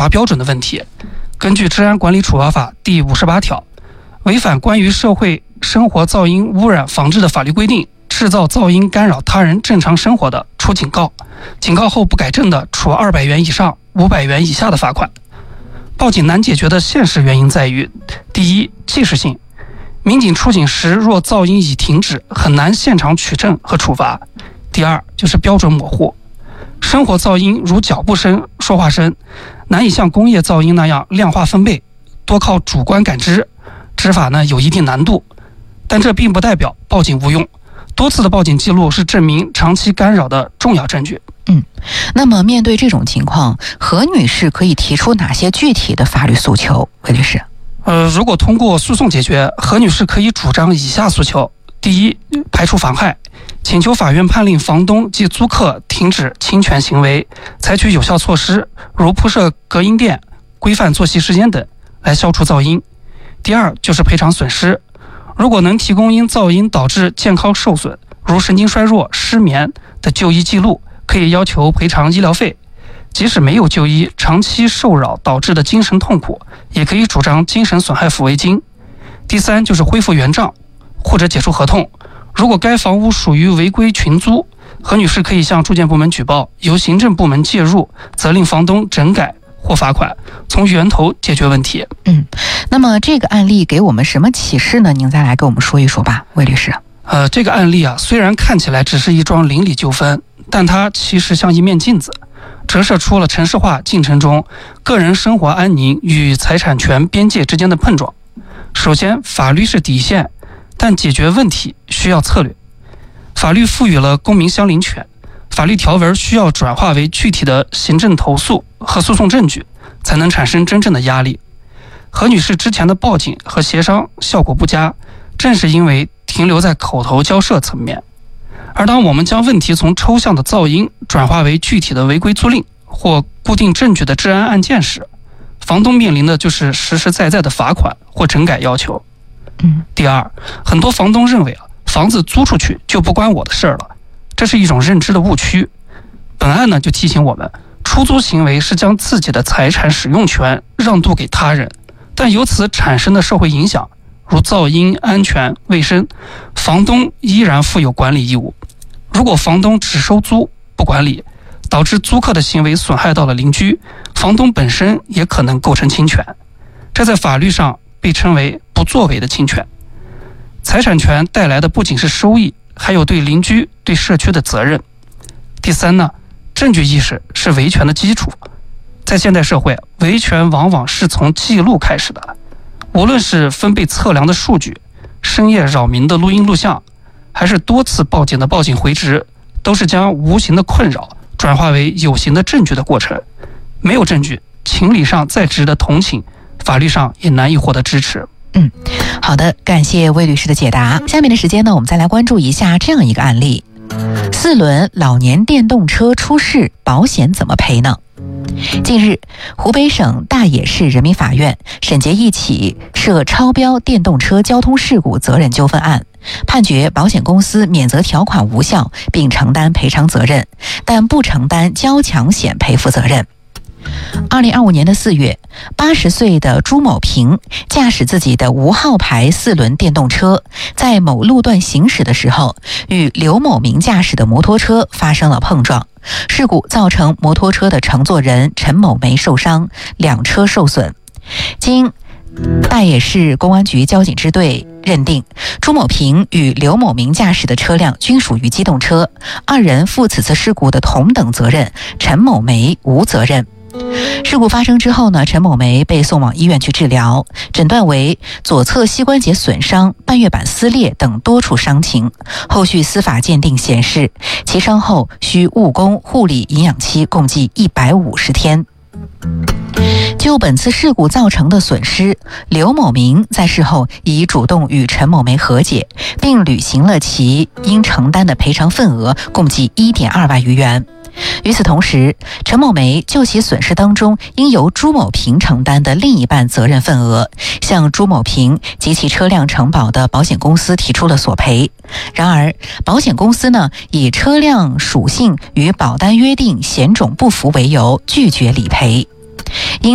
罚标准的问题。根据《治安管理处罚法》第58条，违反关于社会生活噪音污染防治的法律规定，制造噪音干扰他人正常生活的，处警告，警告后不改正的，处200元以上500元以下的罚款。报警难解决的现实原因在于：第一，即时性，民警出警时若噪音已停止，很难现场取证和处罚；第二，就是标准模糊，生活噪音如脚步声、说话声，难以像工业噪音那样量化分贝，多靠主观感知，执法呢有一定难度。但这并不代表报警无用，多次的报警记录是证明长期干扰的重要证据。 那么面对这种情况，何女士可以提出哪些具体的法律诉求？魏律师， 如果通过诉讼解决，何女士可以主张以下诉求：第一，排除妨害，请求法院判令房东及租客停止侵权行为，采取有效措施，如铺设隔音垫、规范作息时间等，来消除噪音。第二，就是赔偿损失，如果能提供因噪音导致健康受损，如神经衰弱、失眠的就医记录，可以要求赔偿医疗费。即使没有就医，长期受扰导致的精神痛苦，也可以主张精神损害抚慰金。第三，就是恢复原状或者解除合同。如果该房屋属于违规群租，何女士可以向住建部门举报，由行政部门介入，责令房东整改或罚款，从源头解决问题。 那么这个案例给我们什么启示呢？您再来跟我们说一说吧，魏律师。 这个案例啊，虽然看起来只是一桩邻里纠纷，但它其实像一面镜子，折射出了城市化进程中个人生活安宁与财产权边界之间的碰撞。首先，法律是底线，但解决问题需要策略。法律赋予了公民相邻权，法律条文需要转化为具体的行政投诉和诉讼证据，才能产生真正的压力。何女士之前的报警和协商效果不佳，正是因为停留在口头交涉层面。而当我们将问题从抽象的噪音转化为具体的违规租赁或固定证据的治安案件时，房东面临的就是实实在在的罚款或整改要求。第二，很多房东认为房子租出去就不关我的事了，这是一种认知的误区。本案呢就提醒我们，出租行为是将自己的财产使用权让渡给他人，但由此产生的社会影响，如噪音、安全、卫生，房东依然负有管理义务。如果房东只收租不管理，导致租客的行为损害到了邻居，房东本身也可能构成侵权，这在法律上被称为不作为的侵权。财产权带来的不仅是收益，还有对邻居、对社区的责任。第三呢，证据意识是维权的基础。在现代社会，维权往往是从记录开始的。无论是分贝测量的数据，深夜扰民的录音录像，还是多次报警的报警回执，都是将无形的困扰转化为有形的证据的过程。没有证据，情理上再值得同情，法律上也难以获得支持。 好的，感谢魏律师的解答。下面的时间呢，我们再来关注一下这样一个案例：4轮老年电动车出事，保险怎么赔呢？近日，湖北省大冶市人民法院审结一起涉超标电动车交通事故责任纠纷案，判决保险公司免责条款无效，并承担赔偿责任，但不承担交强险赔付责任。2025年4月，80岁的朱某平驾驶自己的无号牌4轮电动车，在某路段行驶的时候，与刘某明驾驶的摩托车发生了碰撞。事故造成摩托车的乘坐人陈某梅受伤，2车受损。经大冶市公安局交警支队认定，朱某平与刘某明驾驶的车辆均属于机动车，2人负此次事故的同等责任，陈某梅无责任。事故发生之后呢，陈某梅被送往医院去治疗，诊断为左侧膝关节损伤、半月板撕裂等多处伤情。后续司法鉴定显示，其伤后需误工、护理、营养期共计150天。就本次事故造成的损失，刘某明在事后已主动与陈某梅和解，并履行了其应承担的赔偿份额，共计1.2万余元。与此同时，陈某梅就其损失当中应由朱某平承担的另一半责任份额，向朱某平及其车辆承保的保险公司提出了索赔。然而，保险公司呢，以车辆属性与保单约定险种不符为由，拒绝理赔。因